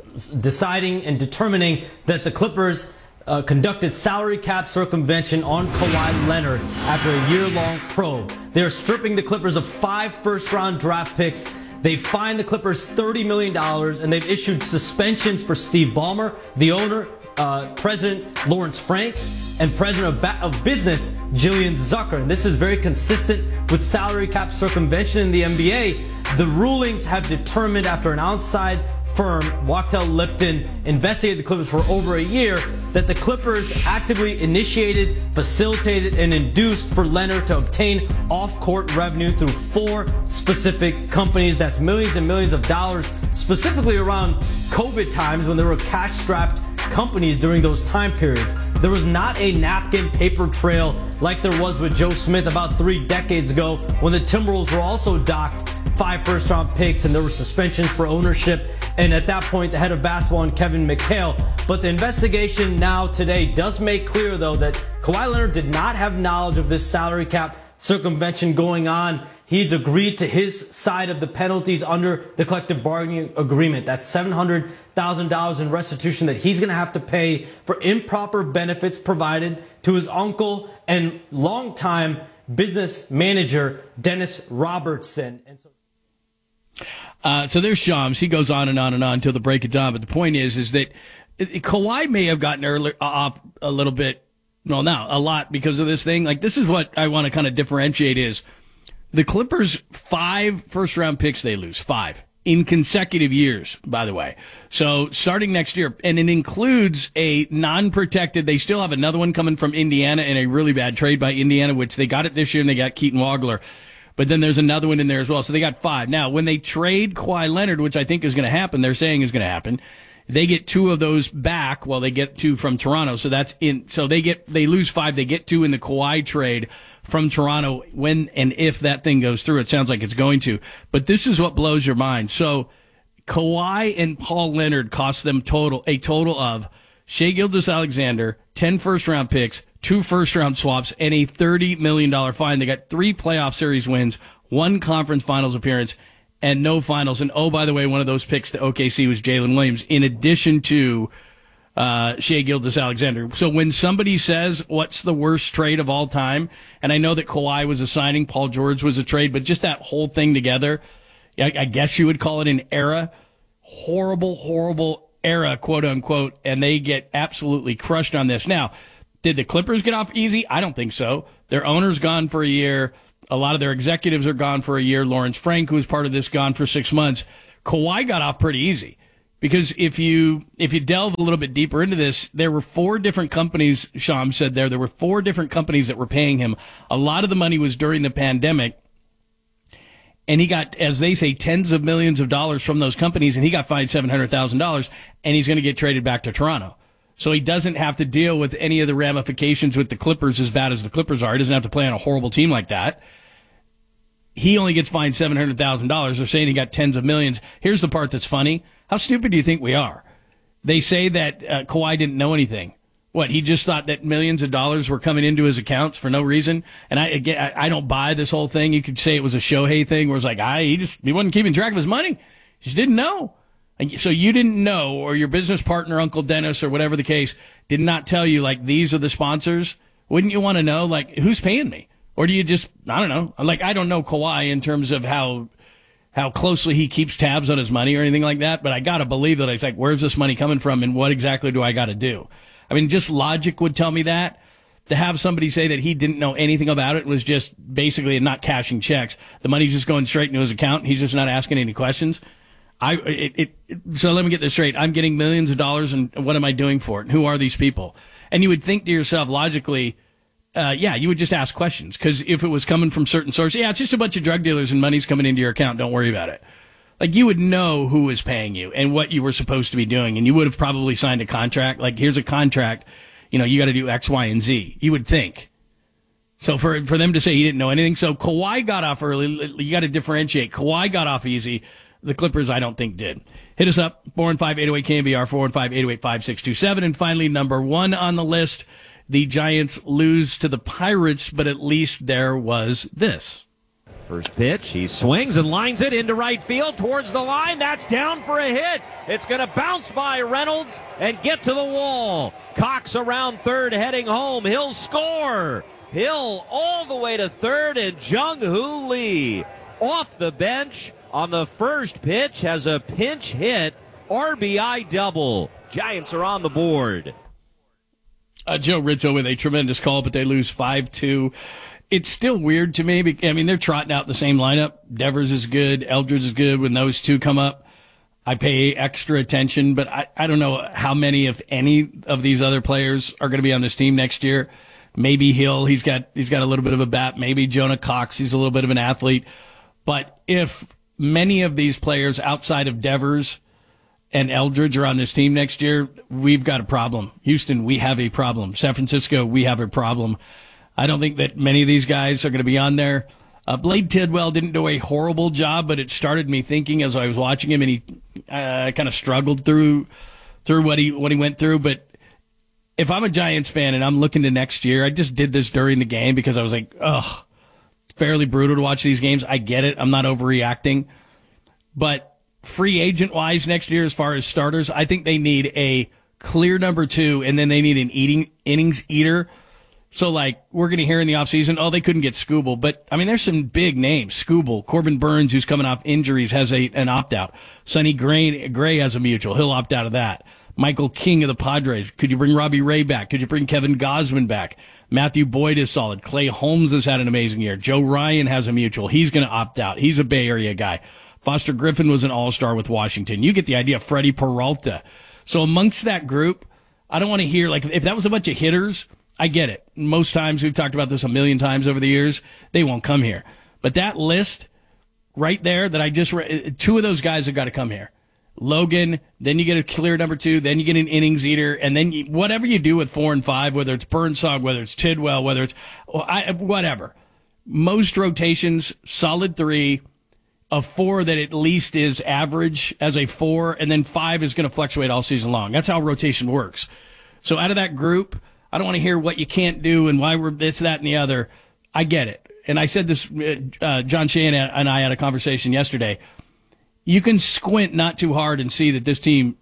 deciding and determining that the Clippers Uh, conducted salary cap circumvention on Kawhi Leonard after a year-long probe. They're stripping the Clippers of five first-round draft picks. They fined the Clippers thirty million dollars, and they've issued suspensions for Steve Ballmer, the owner, uh, President Lawrence Frank, and President of, ba- of Business, Jillian Zucker. And this is very consistent with salary cap circumvention in the N B A. The rulings have determined, after an outside firm, Wachtell Lipton, investigated the Clippers for over a year, that the Clippers actively initiated, facilitated, and induced for Leonard to obtain off-court revenue through four specific companies. That's millions and millions of dollars, specifically around COVID times when there were cash-strapped companies during those time periods. There was not a napkin paper trail like there was with Joe Smith about three decades ago, when the Timberwolves were also docked five first-round picks and there were suspensions for ownership. And at that point, the head of basketball, and Kevin McHale. But the investigation now today does make clear, though, that Kawhi Leonard did not have knowledge of this salary cap circumvention going on. He's agreed to his side of the penalties under the collective bargaining agreement. That's seven hundred thousand dollars in restitution that he's going to have to pay for improper benefits provided to his uncle and longtime business manager, Dennis Robertson. And so Uh, so there's Shams. He goes on and on and on until the break of dawn. But the point is, is that Kawhi may have gotten early, off a little bit, well, now a lot because of this thing. Like, this is what I want to kind of differentiate is the Clippers, five first round picks they lose, five in consecutive years, by the way. So starting next year, and it includes a non-protected, they still have another one coming from Indiana in a really bad trade by Indiana, which they got it this year and they got Keaton Wagler. But then there's another one in there as well. So they got five. Now, when they trade Kawhi Leonard, which I think is going to happen, they're saying is going to happen, they get two of those back. Well, they get two from Toronto. So that's in, so they get, they lose five. They get two in the Kawhi trade from Toronto when and if that thing goes through. It sounds like it's going to. But this is what blows your mind. So Kawhi and Paul Leonard cost them total, a total of Shai Gilgeous-Alexander, ten first round picks, two first-round swaps, and a thirty million dollars fine. They got three playoff series wins, one conference finals appearance, and no finals. And, oh, by the way, one of those picks to O K C was Jalen Williams, in addition to uh, Shea Gilgeous-Alexander. So when somebody says, what's the worst trade of all time, and I know that Kawhi was a signing, Paul George was a trade, but just that whole thing together, I, I guess you would call it an era. Horrible, horrible era, quote unquote, and they get absolutely crushed on this. Now, did the Clippers get off easy? I don't think so. Their owner's gone for a year. A lot of their executives are gone for a year. Lawrence Frank, who was part of this, gone for six months. Kawhi got off pretty easy. Because if you if you delve a little bit deeper into this, there were four different companies, Sham said there, there were four different companies that were paying him. A lot of the money was during the pandemic. And he got, as they say, tens of millions of dollars from those companies, and he got fined seven hundred thousand dollars, and he's going to get traded back to Toronto. So he doesn't have to deal with any of the ramifications with the Clippers as bad as the Clippers are. He doesn't have to play on a horrible team like that. He only gets fined seven hundred thousand dollars. They're saying he got tens of millions. Here's the part that's funny. How stupid do you think we are? They say that uh, Kawhi didn't know anything. What, he just thought that millions of dollars were coming into his accounts for no reason? And I again, I, I don't buy this whole thing. You could say it was a Shohei thing where it's like, I, he just he wasn't keeping track of his money. He just didn't know. And so you didn't know, or your business partner, Uncle Dennis, or whatever the case, did not tell you, like, these are the sponsors. Wouldn't you want to know, like, who's paying me? Or do you just, I don't know. Like, I don't know Kawhi in terms of how how closely he keeps tabs on his money or anything like that, but I got to believe that it's like, where's this money coming from and what exactly do I got to do? I mean, just logic would tell me that. To have somebody say that he didn't know anything about it was just basically not cashing checks. The money's just going straight into his account. And he's just not asking any questions. I it, it so let me get this straight. I'm getting millions of dollars, and what am I doing for it? And who are these people? And you would think to yourself logically, uh, yeah, you would just ask questions, because if it was coming from certain sources, yeah, it's just a bunch of drug dealers and money's coming into your account. Don't worry about it. Like, you would know who was paying you and what you were supposed to be doing, and you would have probably signed a contract. Like, here's a contract, you know, you got to do X, Y, and Z. You would think. So for for them to say he didn't know anything, so Kawhi got off early. You got to differentiate. Kawhi got off easy. The Clippers, I don't think, did. Hit us up, four one five, eight oh eight, K M B R, four one five, eight oh eight, five six two seven. And finally, number one on the list, the Giants lose to the Pirates, but at least there was this. First pitch, he swings and lines it into right field towards the line. That's down for a hit. It's going to bounce by Reynolds and get to the wall. Cox around third, heading home. He'll score. Hill all the way to third, and Jung-Hoo Lee off the bench on the first pitch has a pinch hit, R B I double. Giants are on the board. Uh, Joe Rizzo with a tremendous call, but they lose five two. It's still weird to me. I mean, they're trotting out the same lineup. Devers is good. Eldridge is good. When those two come up, I pay extra attention, but I, I don't know how many, if any, of these other players are going to be on this team next year. Maybe Hill, he's got he's got a little bit of a bat. Maybe Jonah Cox, he's a little bit of an athlete. But if many of these players outside of Devers and Eldridge are on this team next year, we've got a problem. Houston, we have a problem. San Francisco, we have a problem. I don't think that many of these guys are going to be on there. Uh, Blade Tidwell didn't do a horrible job, but it started me thinking as I was watching him, and he uh, kind of struggled through through what he what he went through. But if I'm a Giants fan and I'm looking to next year, I just did this during the game because I was like, ugh, it's fairly brutal to watch these games. I get it. I'm not overreacting. But free agent-wise next year, as far as starters, I think they need a clear number two, and then they need an eating innings eater. So, like, we're going to hear in the offseason, oh, they couldn't get Skubal. But, I mean, there's some big names. Skubal, Corbin Burns, who's coming off injuries, has a an opt-out. Sonny Gray, Gray has a mutual. He'll opt out of that. Michael King of the Padres. Could you bring Robbie Ray back? Could you bring Kevin Gausman back? Matthew Boyd is solid. Clay Holmes has had an amazing year. Joe Ryan has a mutual. He's going to opt out. He's a Bay Area guy. Foster Griffin was an all-star with Washington. You get the idea. Freddie Peralta. So amongst that group, I don't want to hear, like, if that was a bunch of hitters, I get it. Most times, we've talked about this a million times over the years, they won't come here. But that list right there that I just read, two of those guys have got to come here. Logan, then you get a clear number two, then you get an innings eater, and then you, whatever you do with four and five, whether it's Burnside, whether it's Tidwell, whether it's well, I, whatever. Most rotations, solid three, a four that at least is average as a four, and then five is going to fluctuate all season long. That's how rotation works. So out of that group, I don't want to hear what you can't do and why we're this, that, and the other. I get it. And I said this, uh, John Shea and I had a conversation yesterday. You can squint not too hard and see that this team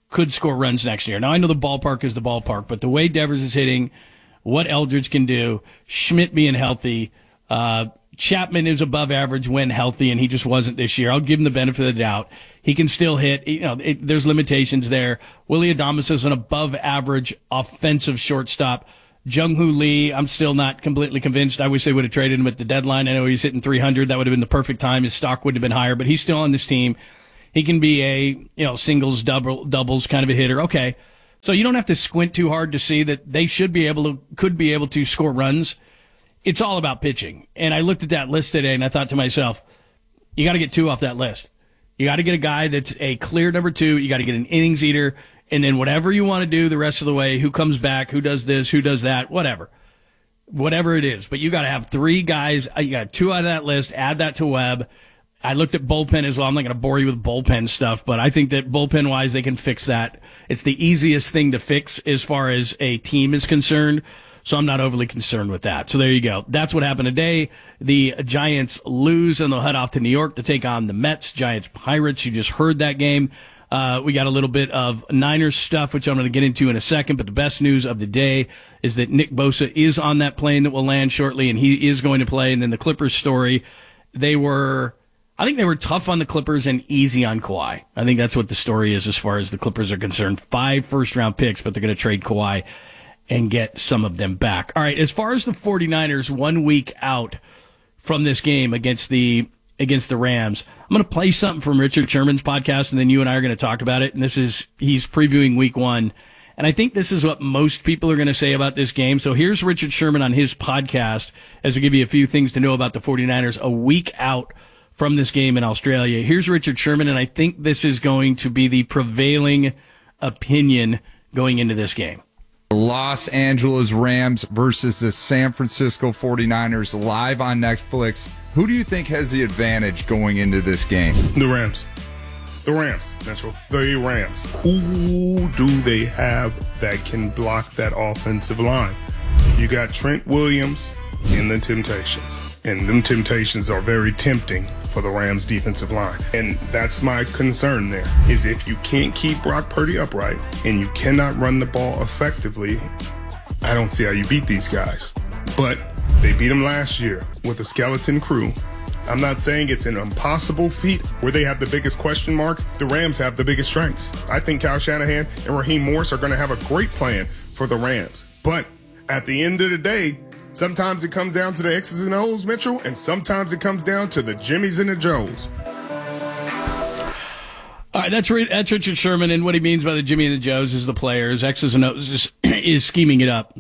could score runs next year. Now, I know the ballpark is the ballpark, but the way Devers is hitting, what Eldridge can do, Schmidt being healthy, uh, Chapman is above average when healthy, and he just wasn't this year. I'll give him the benefit of the doubt. He can still hit. You know, it, there's limitations there. Willie Adames is an above average offensive shortstop. Jung-Hoo Lee, I'm still not completely convinced. I wish they would have traded him at the deadline. I know he's hitting three hundred. That would have been the perfect time. His stock would have been higher, but he's still on this team. He can be a, you know, singles, double, doubles kind of a hitter. Okay. So you don't have to squint too hard to see that they should be able to, could be able to score runs. It's all about pitching. And I looked at that list today and I thought to myself, you got to get two off that list. You got to get a guy that's a clear number two. You got to get an innings eater. And then whatever you want to do the rest of the way, who comes back, who does this, who does that, whatever. Whatever it is. But you got to have three guys. You got two out of that list. Add that to Webb. I looked at bullpen as well. I'm not going to bore you with bullpen stuff, but I think that bullpen-wise, they can fix that. It's the easiest thing to fix as far as a team is concerned, so I'm not overly concerned with that. So there you go. That's what happened today. The Giants lose, and they'll head off to New York to take on the Mets, Giants-Pirates. You just heard that game. Uh, we got a little bit of Niners stuff, which I'm going to get into in a second, but the best news of the day is that Nick Bosa is on that plane that will land shortly, and he is going to play. And then the Clippers story, they were... I think they were tough on the Clippers and easy on Kawhi. I think that's what the story is as far as the Clippers are concerned. Five first-round picks, but they're going to trade Kawhi and get some of them back. All right, as far as the 49ers, one week out from this game against the against the Rams, I'm going to play something from Richard Sherman's podcast, and then you and I are going to talk about it. And this is, he's previewing week one. And I think this is what most people are going to say about this game. So here's Richard Sherman on his podcast as I give you a few things to know about the 49ers a week out from this game in Australia. Here's Richard Sherman, and I think this is going to be the prevailing opinion going into this game. Los Angeles Rams versus the San Francisco 49ers live on Netflix. Who do you think has the advantage going into this game? The Rams. The Rams, Central. The Rams. Who do they have that can block that offensive line? You got Trent Williams in the Temptations. And them Temptations are very tempting for the Rams defensive line. And that's my concern there, is if you can't keep Brock Purdy upright and you cannot run the ball effectively, I don't see how you beat these guys. But they beat them last year with a skeleton crew. I'm not saying it's an impossible feat where they have the biggest question marks. The Rams have the biggest strengths. I think Kyle Shanahan and Raheem Morris are going to have a great plan for the Rams. But at the end of the day, sometimes it comes down to the X's and O's, Mitchell, and sometimes it comes down to the Jimmies and the Joes. All right, that's that's Richard Sherman, and what he means by the Jimmy and the Joes is the players. X's and O's is, is scheming it up.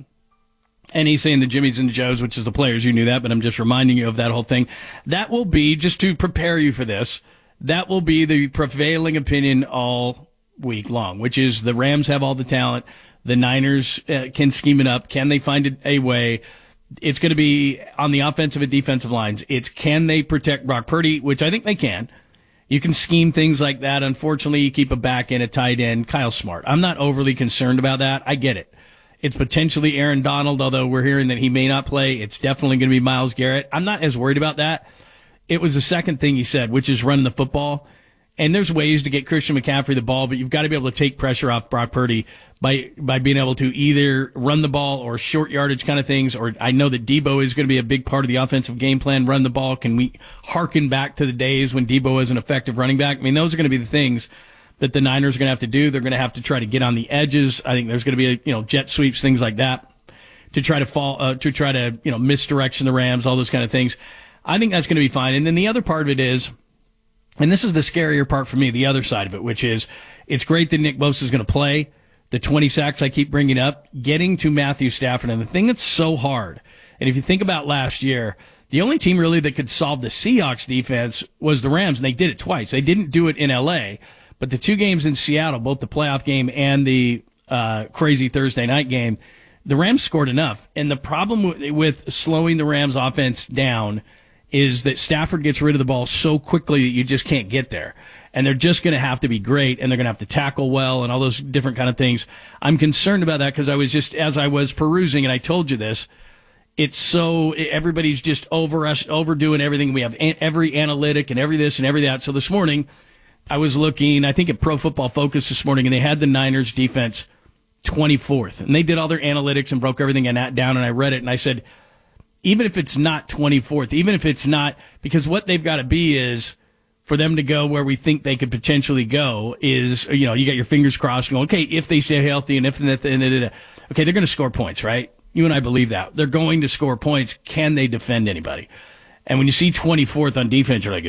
And he's saying the Jimmies and the Joes, which is the players. You knew that, but I'm just reminding you of that whole thing. That will be, just to prepare you for this, that will be the prevailing opinion all week long, which is the Rams have all the talent. The Niners uh, can scheme it up. Can they find a way? It's going to be on the offensive and defensive lines. It's can they protect Brock Purdy, which I think they can. You can scheme things like that. Unfortunately, you keep a back end, a tight end. Kyle Smart. I'm not overly concerned about that. I get it. It's potentially Aaron Donald, although we're hearing that he may not play. It's definitely going to be Myles Garrett. I'm not as worried about that. It was the second thing he said, which is running the football. And there's ways to get Christian McCaffrey the ball, but you've got to be able to take pressure off Brock Purdy by by being able to either run the ball or short yardage kind of things. Or I know that Debo is going to be a big part of the offensive game plan, run the ball. Can we harken back to the days when Debo was an effective running back? I mean, those are going to be the things that the Niners are going to have to do. They're going to have to try to get on the edges. I think there's going to be, a, you know, jet sweeps, things like that, to try to fall, uh, to try to, you know, misdirection the Rams, all those kind of things. I think that's going to be fine. And then the other part of it is, and this is the scarier part for me, the other side of it, which is it's great that Nick Bosa is going to play. The twenty sacks I keep bringing up, getting to Matthew Stafford. And the thing that's so hard, and if you think about last year, the only team really that could solve the Seahawks defense was the Rams, and they did it twice. They didn't do it in L A, but the two games in Seattle, both the playoff game and the uh, crazy Thursday night game, the Rams scored enough. And the problem with, with slowing the Rams offense down is that Stafford gets rid of the ball so quickly that you just can't get there. And they're just going to have to be great, and they're going to have to tackle well and all those different kind of things. I'm concerned about that because I was just, as I was perusing, and I told you this, it's so, everybody's just over us, overdoing everything. We have every analytic and every this and every that. So this morning, I was looking, I think, at Pro Football Focus this morning, and they had the Niners defense twenty-fourth. And they did all their analytics and broke everything down, and I read it, and I said, even if it's not twenty-fourth, even if it's not, because what they've got to be is, for them to go where we think they could potentially go is, you know, you got your fingers crossed, going, okay, if they stay healthy and if, okay, they're going to score points, right? You and I believe that. They're going to score points. Can they defend anybody? And when you see twenty-fourth on defense, you're like,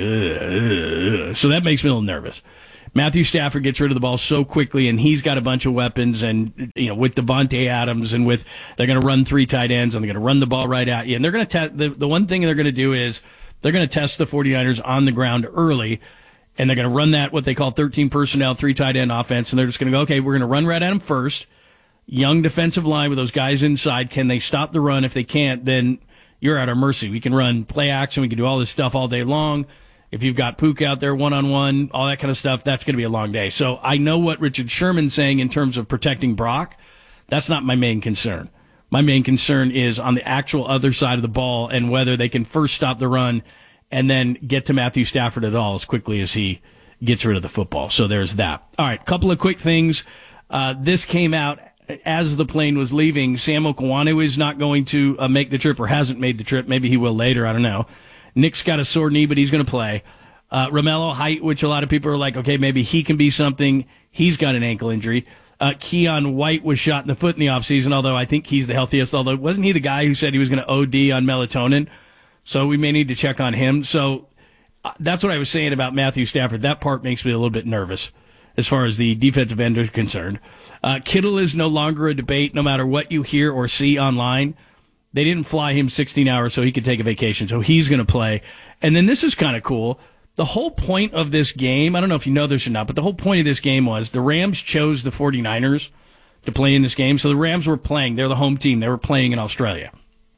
ugh, ugh. So that makes me a little nervous. Matthew Stafford gets rid of the ball so quickly, and he's got a bunch of weapons, and, you know, with Devontae Adams and with, they're going to run three tight ends, and they're going to run the ball right at you. And they're going to test, the, the one thing they're going to do is they're going to test the 49ers on the ground early, and they're going to run that, what they call thirteen personnel, three tight end offense, and they're just going to go, okay, we're going to run right at them first. Young defensive line with those guys inside. Can they stop the run? If they can't, then you're at our mercy. We can run play action. We can do all this stuff all day long. If you've got Pook out there one-on-one, all that kind of stuff, that's going to be a long day. So I know what Richard Sherman's saying in terms of protecting Brock. That's not my main concern. My main concern is on the actual other side of the ball and whether they can first stop the run and then get to Matthew Stafford at all as quickly as he gets rid of the football. So there's that. All right, couple of quick things. Uh, this came out as the plane was leaving. Sam Okwanu is not going to uh, make the trip, or hasn't made the trip. Maybe he will later. I don't know. Nick's got a sore knee, but he's going to play. Uh, Romello Height, which a lot of people are like, okay, maybe he can be something. He's got an ankle injury. Uh, Keon White was shot in the foot in the offseason, although I think he's the healthiest. Although, wasn't he the guy who said he was going to O D on melatonin? So we may need to check on him. So uh, that's what I was saying about Matthew Stafford. That part makes me a little bit nervous as far as the defensive end is concerned. Uh, Kittle is no longer a debate, no matter what you hear or see online. They didn't fly him sixteen hours so he could take a vacation, so he's going to play. And then this is kind of cool. The whole point of this game, I don't know if you know this or not, but the whole point of this game was the Rams chose the 49ers to play in this game. So the Rams were playing. They're the home team. They were playing in Australia.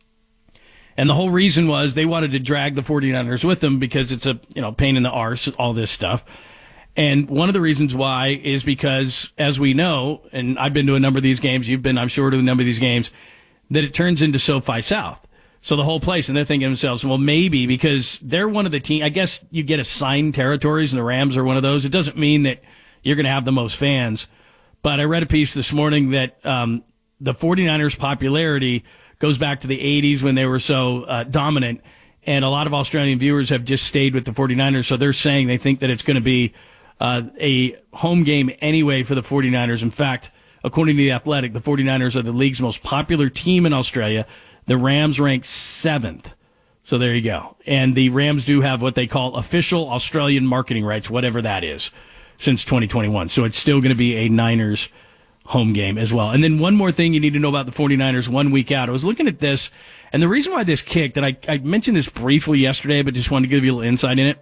And the whole reason was they wanted to drag the 49ers with them because it's a, you know, pain in the arse, all this stuff. And one of the reasons why is because, as we know, and I've been to a number of these games, you've been, I'm sure, to a number of these games, that it turns into SoFi South. So the whole place, and they're thinking to themselves, well, maybe because they're one of the teams, I guess you get assigned territories, and the Rams are one of those. It doesn't mean that you're going to have the most fans. But I read a piece this morning that um, the 49ers' popularity goes back to the eighties when they were so uh, dominant, and a lot of Australian viewers have just stayed with the 49ers, so they're saying they think that it's going to be uh, a home game anyway for the 49ers. In fact, according to The Athletic, the 49ers are the league's most popular team in Australia. The Rams rank seventh. So there you go. And the Rams do have what they call official Australian marketing rights, whatever that is, since twenty twenty-one. So it's still going to be a Niners home game as well. And then one more thing you need to know about the 49ers one week out. I was looking at this, and the reason why this kicked, and I, I mentioned this briefly yesterday, but just wanted to give you a little insight in it.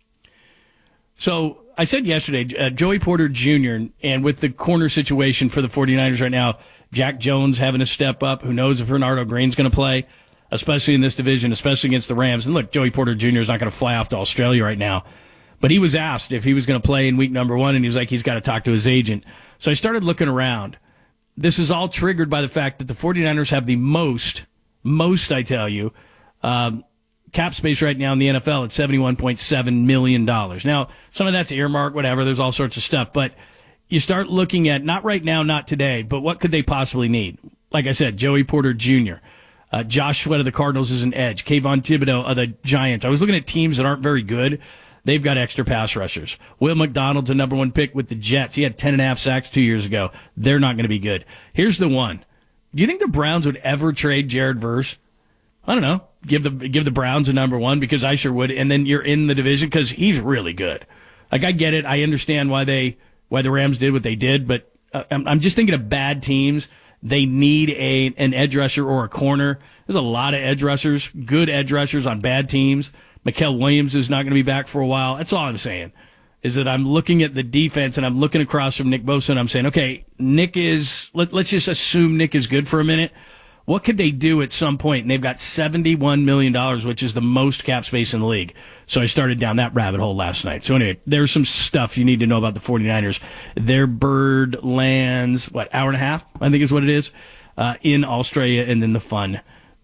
So I said yesterday, uh, Joey Porter Junior, and with the corner situation for the 49ers right now, Jack Jones having to step up. Who knows if Bernardo Green's going to play, especially in this division, especially against the Rams. And look, Joey Porter Junior is not going to fly off to Australia right now. But he was asked if he was going to play in week number one, and he's like, he's got to talk to his agent. So I started looking around. This is all triggered by the fact that the 49ers have the most, most, I tell you, um, cap space right now in the N F L at seventy-one point seven million dollars. Now, some of that's earmarked, whatever. There's all sorts of stuff. But you start looking at, not right now, not today, but what could they possibly need? Like I said, Joey Porter Junior Uh, Josh Sweat of the Cardinals is an edge. Kayvon Thibodeau of the Giants. I was looking at teams that aren't very good. They've got extra pass rushers. Will McDonald's a number one pick with the Jets. He had ten and a half sacks two years ago. They're not going to be good. Here's the one. Do you think the Browns would ever trade Jared Verse? I don't know. Give the give the Browns a number one, because I sure would. And then you're in the division because he's really good. Like, I get it. I understand why they why the Rams did what they did, but uh, I'm, I'm just thinking of bad teams. They need a an edge rusher or a corner. There's a lot of edge rushers, good edge rushers on bad teams. Mikael Williams is not going to be back for a while. That's all I'm saying, is that I'm looking at the defense and I'm looking across from Nick Bosa and I'm saying, okay, Nick is, let, let's just assume Nick is good for a minute. What could they do at some point? And they've got seventy-one million dollars, which is the most cap space in the league. So I started down that rabbit hole last night. So anyway, there's some stuff you need to know about the 49ers. Their bird lands, what, hour and a half, I think is what it is, uh, in Australia, and then the fun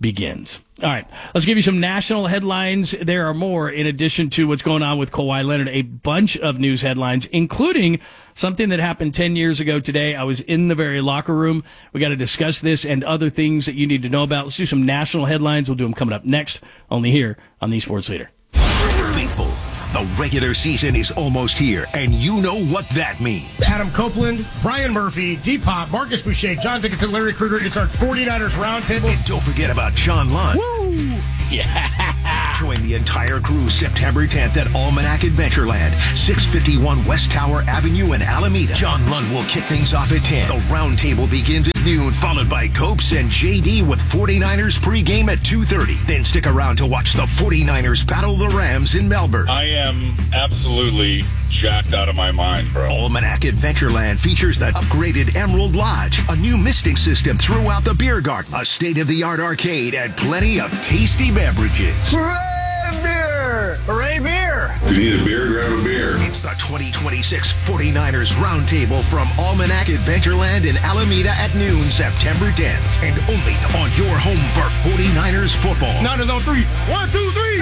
begins. All right, let's give you some national headlines. There are more in addition to what's going on with Kawhi Leonard, a bunch of news headlines, including something that happened ten years ago today. I was in the very locker room. We got to discuss this and other things that you need to know about. Let's do some national headlines. We'll do them coming up next, only here on the Sports Leader. Faithful, the regular season is almost here, and you know what that means. Adam Copeland, Brian Murphy, D-Pop, Marcus Boucher, John Dickinson, Larry Kruger. It's our 49ers Roundtable. And don't forget about John Lund. Woo! Yeah! Join the entire crew September tenth at Almanac Adventureland, six fifty-one West Tower Avenue in Alameda. John Lund will kick things off at ten. The Roundtable begins at noon, followed by Copes and J D with 49ers pregame at two thirty. Then stick around to watch the 49ers battle the Rams in Melbourne. I am absolutely jacked out of my mind, bro. Almanac Adventureland features the upgraded Emerald Lodge, a new misting system throughout the beer garden, a state-of-the-art arcade, and plenty of tasty beverages. Hooray, beer! Hooray, beer! If you need a beer, grab a beer. It's the twenty twenty-six 49ers Roundtable from Almanac Adventureland in Alameda at noon, September tenth. And only on your home for 49ers football. Nine is on three. One, two, three!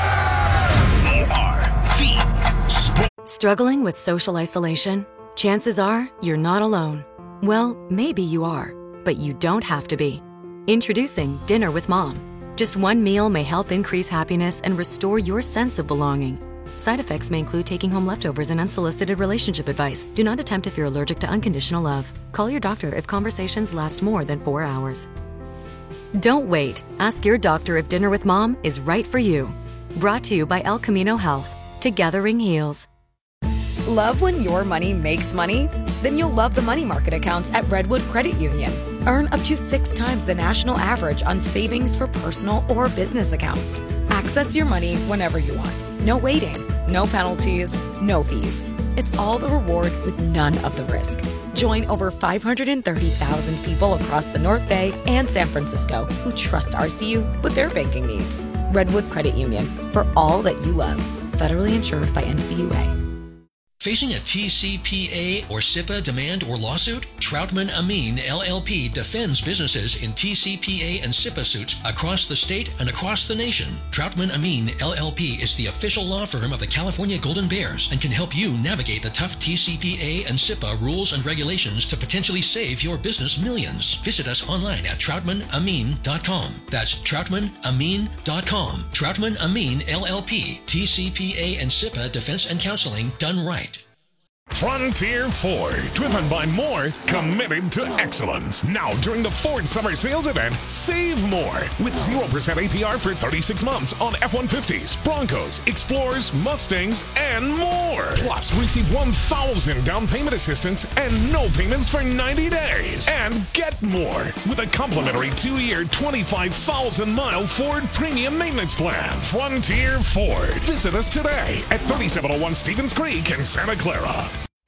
We are the Sport. Struggling with social isolation? Chances are you're not alone. Well, maybe you are, but you don't have to be. Introducing Dinner with Mom. Just one meal may help increase happiness and restore your sense of belonging. Side effects may include taking home leftovers and unsolicited relationship advice. Do not attempt if you're allergic to unconditional love. Call your doctor if conversations last more than four hours. Don't wait. Ask your doctor if Dinner with Mom is right for you. Brought to you by El Camino Health. Together heals. Love when your money makes money? Then you'll love the money market accounts at Redwood Credit Union. Earn up to six times the national average on savings for personal or business accounts. Access your money whenever you want. No waiting, no penalties, no fees. It's all the reward with none of the risk. Join over five hundred thirty thousand people across the North Bay and San Francisco who trust R C U with their banking needs. Redwood Credit Union, for all that you love. Federally insured by N C U A. Facing a T C P A or SIPA demand or lawsuit? Troutman Amin L L P defends businesses in T C P A and SIPA suits across the state and across the nation. Troutman Amin L L P is the official law firm of the California Golden Bears and can help you navigate the tough T C P A and SIPA rules and regulations to potentially save your business millions. Visit us online at troutman amin dot com. That's troutman amin dot com. Troutman Amin L L P, T C P A and SIPA defense and counseling done right. Frontier Ford, driven by more, committed to excellence. Now during the Ford Summer Sales Event, save more with zero percent A P R for thirty-six months on F one fifties, Broncos, Explorers, Mustangs, and more. Plus, receive one thousand dollars down payment assistance and no payments for ninety days. And get more with a complimentary two-year, twenty-five thousand mile Ford Premium Maintenance Plan. Frontier Ford. Visit us today at thirty-seven oh one Stevens Creek in Santa Clara.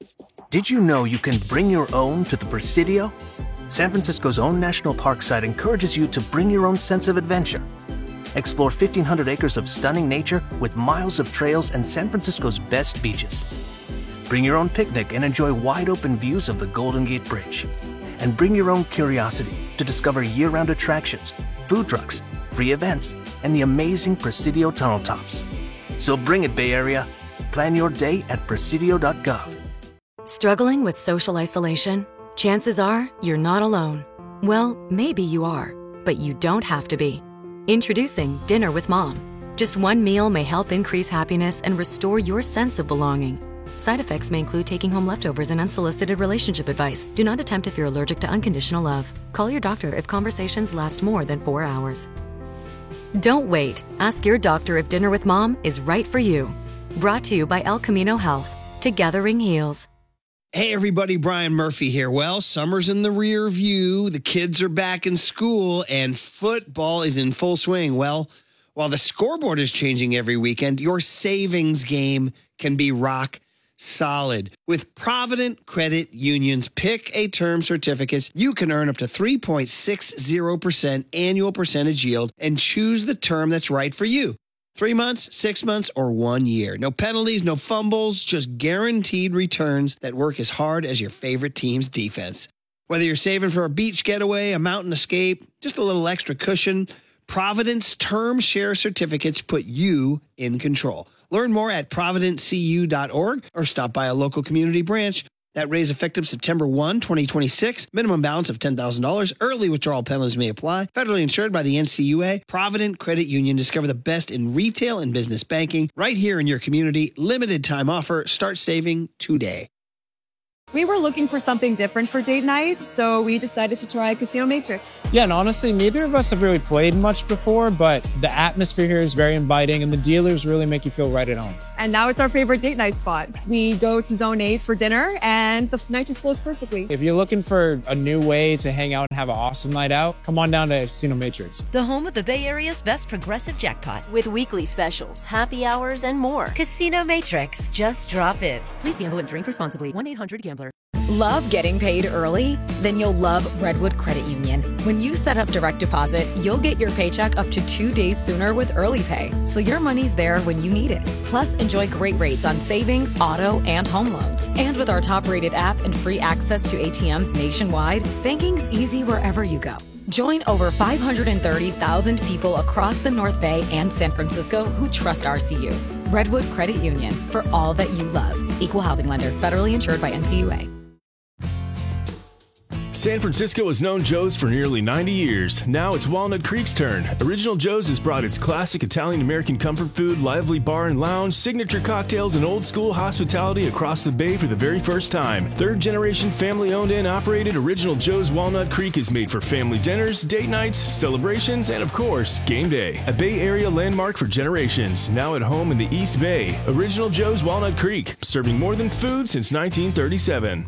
Did you know you can bring your own to the Presidio? San Francisco's own national park site encourages you to bring your own sense of adventure. Explore fifteen hundred acres of stunning nature with miles of trails and San Francisco's best beaches. Bring your own picnic and enjoy wide-open views of the Golden Gate Bridge. And bring your own curiosity to discover year-round attractions, food trucks, free events, and the amazing Presidio tunnel tops. So bring it, Bay Area. Plan your day at presidio dot gov. Struggling with social isolation? Chances are you're not alone. Well, maybe you are, but you don't have to be. Introducing Dinner with Mom. Just one meal may help increase happiness and restore your sense of belonging. Side effects may include taking home leftovers and unsolicited relationship advice. Do not attempt if you're allergic to unconditional love. Call your doctor if conversations last more than four hours. Don't wait. Ask your doctor if Dinner with Mom is right for you. Brought to you by El Camino Health. Together heals. Hey everybody, Brian Murphy here. Well, summer's in the rear view, the kids are back in school, and football is in full swing. Well, while the scoreboard is changing every weekend, your savings game can be rock solid. With Provident Credit Union's Pick a Term certificates, you can earn up to three point six zero percent annual percentage yield and choose the term that's right for you. Three months, six months, or one year. No penalties, no fumbles, just guaranteed returns that work as hard as your favorite team's defense. Whether you're saving for a beach getaway, a mountain escape, just a little extra cushion, Providence term share certificates put you in control. Learn more at providence c u dot org or stop by a local community branch. That raise effective September first, twenty twenty-six. Minimum balance of ten thousand dollars. Early withdrawal penalties may apply. Federally insured by the N C U A. Provident Credit Union. Discover the best in retail and business banking right here in your community. Limited time offer. Start saving today. We were looking for something different for date night, so we decided to try Casino Matrix. Yeah, and honestly, neither of us have really played much before, but the atmosphere here is very inviting, and the dealers really make you feel right at home. And now it's our favorite date night spot. We go to Zone eight for dinner, and the night just flows perfectly. If you're looking for a new way to hang out and have an awesome night out, come on down to Casino Matrix. The home of the Bay Area's best progressive jackpot. With weekly specials, happy hours, and more. Casino Matrix. Just drop in. Please gamble and drink responsibly. one eight hundred gambler. Love getting paid early? Then you'll love Redwood Credit Union. When you set up direct deposit, you'll get your paycheck up to two days sooner with Early Pay, so your money's there when you need it. Plus, enjoy great rates on savings, auto, and home loans. And with our top-rated app and free access to A T Ms nationwide, banking's easy wherever you go. Join over five hundred thirty thousand people across the North Bay and San Francisco who trust R C U. Redwood Credit Union, for all that you love. Equal housing lender, federally insured by N C U A. San Francisco has known Joe's for nearly ninety years. Now it's Walnut Creek's turn. Original Joe's has brought its classic Italian-American comfort food, lively bar and lounge, signature cocktails, and old-school hospitality across the Bay for the very first time. Third-generation family-owned and operated, Original Joe's Walnut Creek is made for family dinners, date nights, celebrations, and of course, game day. A Bay Area landmark for generations. Now at home in the East Bay. Original Joe's Walnut Creek, serving more than food since nineteen thirty-seven.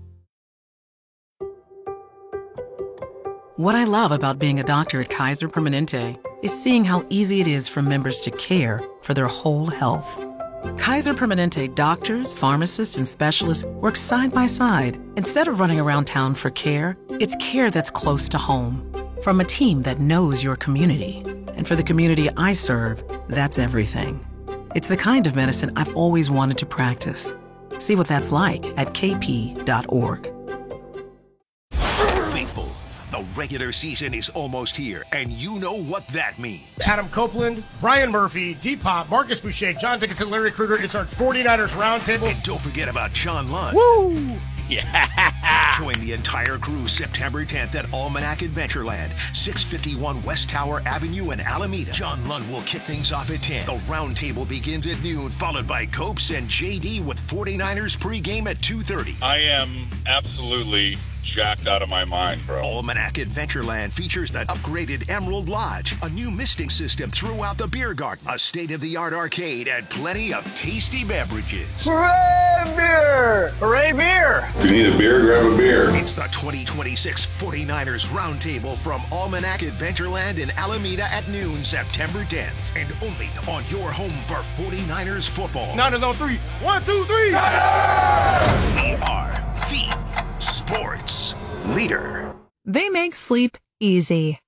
What I love about being a doctor at Kaiser Permanente is seeing how easy it is for members to care for their whole health. Kaiser Permanente doctors, pharmacists, and specialists work side by side. Instead of running around town for care, it's care that's close to home. From a team that knows your community. And for the community I serve, that's everything. It's the kind of medicine I've always wanted to practice. See what that's like at k p dot org. Faithful, the regular season is almost here, and you know what that means. Adam Copeland, Brian Murphy, D-Pop, Marcus Boucher, John Dickinson, Larry Krueger. It's our forty-niners Roundtable. And don't forget about John Lund. Woo! Yeah! Join the entire crew September tenth at Almanac Adventureland, six fifty-one West Tower Avenue in Alameda. John Lund will kick things off at ten. The Roundtable begins at noon, followed by Copes and J D with forty-niners pregame at two thirty. I am absolutely jacked out of my mind, bro. Almanac Adventureland features the upgraded Emerald Lodge, a new misting system throughout the beer garden, a state-of-the-art arcade, and plenty of tasty beverages. Hooray, beer! Hooray, beer! If you need a beer, grab a beer. It's the twenty twenty-six forty-niners Roundtable from Almanac Adventureland in Alameda at noon, September tenth. And only on your home for forty-niners football. Niners on three. One, two, three. Niners! We are the sports leader. They make sleep easy.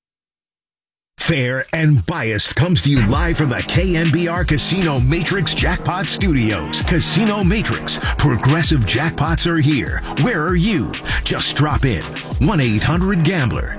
Fair and Biased comes to you live from the K N B R Casino Matrix Jackpot Studios. Casino Matrix. Progressive jackpots are here. Where are you? Just drop in. one eight hundred gambler.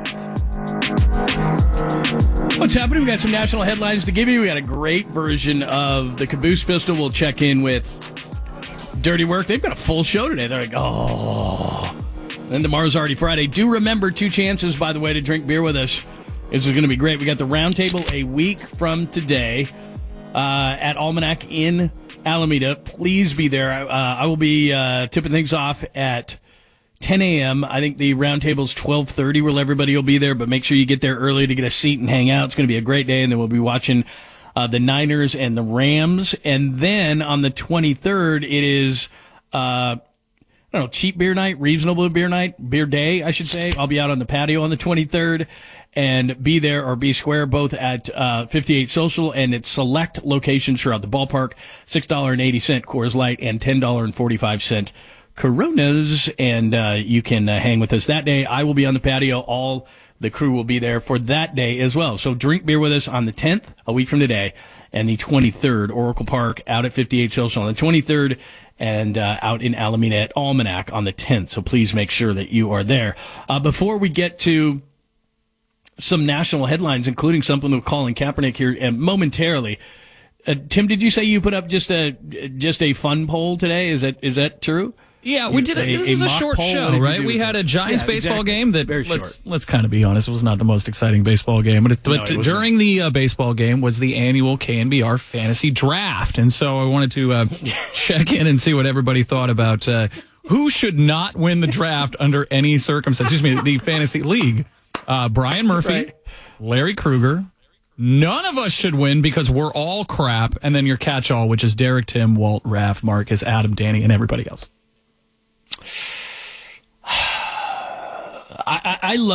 What's happening? We got some national headlines to give you. We got a great version of the Caboose Pistol. We'll check in with Dirty Work. They've got a full show today. They're like, oh. And tomorrow's already Friday. Do remember two chances, by the way, to drink beer with us. This is going to be great. We got the Roundtable a week from today uh, at Almanac in Alameda. Please be there. Uh, I will be uh, tipping things off at ten a.m. I think the Roundtable's twelve thirty where everybody will be there, but make sure you get there early to get a seat and hang out. It's going to be a great day, and then we'll be watching uh, the Niners and the Rams. And then on the twenty-third, it is, uh, I don't know, cheap beer night, reasonable beer night, beer day, I should say. I'll be out on the patio on the twenty-third. And be there or be square, both at uh, fifty-eight Social and at select locations throughout the ballpark. six dollars and eighty cents Coors Light and ten dollars and forty-five cents Coronas. And uh, you can uh, hang with us that day. I will be on the patio. All the crew will be there for that day as well. So drink beer with us on the tenth, a week from today, and the twenty-third, Oracle Park out at fifty-eight Social on the twenty-third, and uh, out in Alameda at Almanac on the tenth. So please make sure that you are there. Uh, before we get to some national headlines, including something with Colin Kaepernick here and momentarily. Uh, Tim, did you say you put up just a just a fun poll today? Is that is that true? Yeah, we did. A, this a is a short show, right? We had a Giants yeah, baseball exactly. game that Very let's short. let's kind of be honest, it was not the most exciting baseball game. But, it, but No, it during the uh, baseball game was the annual K N B R fantasy draft, and so I wanted to uh, check in and see what everybody thought about uh, who should not win the draft under any circumstance. Excuse me, the fantasy league. Uh, Brian Murphy, Right. Larry Krueger. None of us should win because we're all crap, and then your catch-all, which is Derek, Tim, Walt, Raph, Marcus, Adam, Danny, and everybody else. I, I, I love.